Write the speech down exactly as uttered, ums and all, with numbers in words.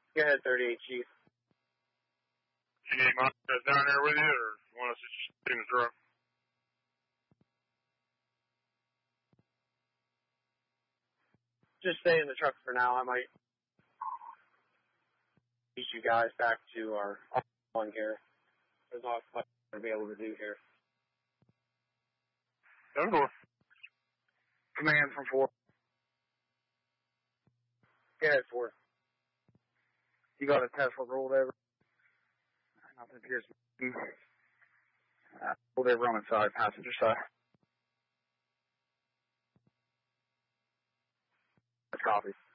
Go ahead, thirty-eight, Chief. Do you need my guys down there with you, or you want us to just stay in the truck? Just stay in the truck for now. I might lead you guys back to our one here. There's not much to be able to do here. That's cool. Command from four. Go ahead, four. You got a Tesla rolled over? Nothing appears to be. Uh, rolled over on the side, passenger side. That's copy.